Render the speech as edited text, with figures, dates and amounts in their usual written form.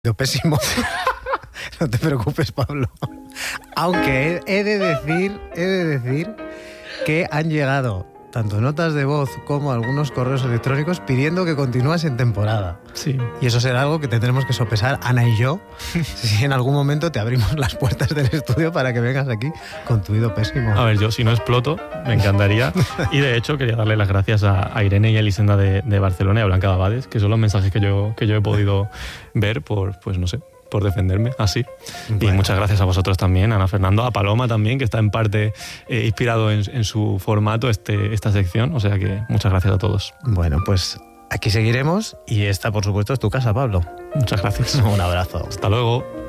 Yo pésimo. No te preocupes, Pablo. Aunque he de decir que han llegado tanto notas de voz como algunos correos electrónicos pidiendo que continúes en temporada. Sí. Y eso será algo que tendremos que sopesar, Ana y yo, si en algún momento te abrimos las puertas del estudio para que vengas aquí con tu oído pésimo. A ver, yo si no exploto, me encantaría. Y de hecho quería darle las gracias a Irene y a Elisenda de Barcelona y a Blanca Abades, que son los mensajes que yo he podido ver por defenderme así. Bueno. Y muchas gracias a vosotros también, Ana Fernando, a Paloma también, que está en parte inspirado en su formato esta sección. O sea que muchas gracias a todos. Bueno, pues aquí seguiremos y esta, por supuesto, es tu casa, Pablo. Muchas gracias. Un abrazo. Hasta luego.